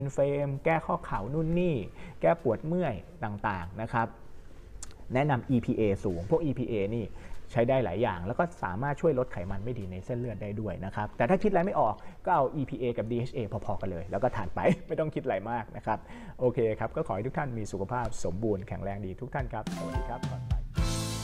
เฟรมแก้ข้อเข่านู่นนี่แก้ปวดเมื่อยต่างๆนะครับแนะนำ EPA สูงพวก EPA นี่ใช้ได้หลายอย่างแล้วก็สามารถช่วยลดไขมันไม่ดีในเส้นเลือดได้ด้วยนะครับแต่ถ้าคิดอะไรไม่ออกก็เอา EPA กับ DHA พอๆกันเลยแล้วก็ทานไป ไม่ต้องคิดอะไรมากนะครับโอเคครับก็ขอให้ทุกท่านมีสุขภาพสมบูรณ์แข็งแรงดีทุกท่านครับสวัสดีครับ